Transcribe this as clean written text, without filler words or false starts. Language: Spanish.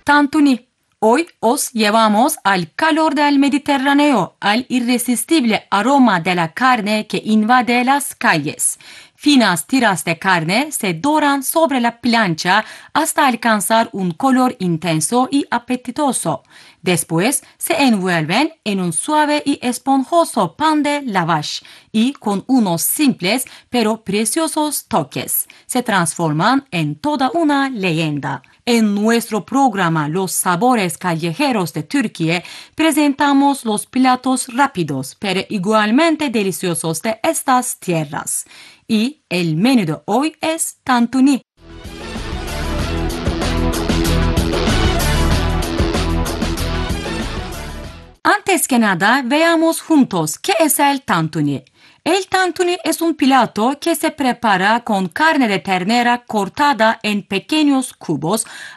tantuni. Hoy os llevamos al calor del Mediterráneo, al irresistible aroma de la carne que invade las calles. Finas tiras de carne se doran sobre la plancha hasta alcanzar un color intenso y apetitoso. Después se envuelven en un suave y esponjoso pan de lavash y con unos simples pero preciosos toques se transforman en toda una leyenda. En nuestro programa Los sabores callejeros de Turquía presentamos los platos rápidos pero igualmente deliciosos de estas tierras. Y el menú de hoy es tantuni. Antes que nada, veamos juntos qué es el tantuni. El tantuni es un plato que se prepara con carne de ternera cortada en pequeños cubos,